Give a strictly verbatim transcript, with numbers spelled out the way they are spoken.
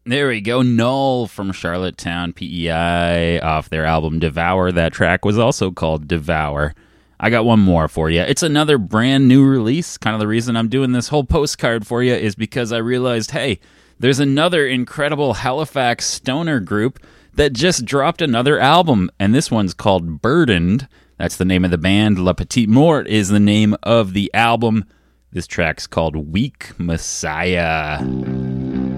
There we go. Null from Charlottetown, P E I, off their album Devour. That track was also called Devour. I got one more for you. It's another brand new release. Kind of the reason I'm doing this whole postcard for you is because I realized, hey, there's another incredible Halifax stoner group that just dropped another album, and this one's called Burdened. That's the name of the band. La Petite Mort is the name of the album. This track's called Weak Messiah.